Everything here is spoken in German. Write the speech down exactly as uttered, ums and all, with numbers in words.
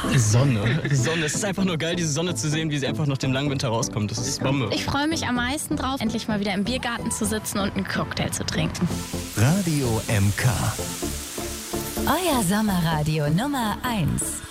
Sonne. Sonne. Es ist einfach nur geil, diese Sonne zu sehen, wie sie einfach nach dem langen Winter rauskommt. Das ist Bombe. Ich freue mich am meisten drauf, endlich mal wieder im Biergarten zu sitzen und einen Cocktail zu trinken. Radio M K. Euer Sommerradio Nummer eins.